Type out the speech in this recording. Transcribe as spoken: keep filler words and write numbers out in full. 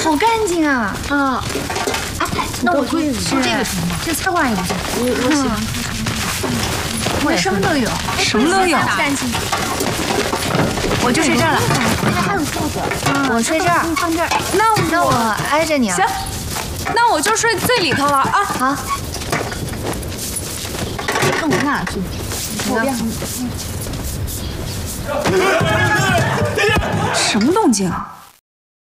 好干净啊！啊，哎，那我就住这个床吧，这菜馆也不错。我我喜欢。我什么都有， 什么都有。 干净。我就睡这儿了。还还有桌子。我睡这儿。放这儿。那那我挨着你啊。 行，那我就睡最里头了啊。 好。那我们俩住。后边。 什么动静啊？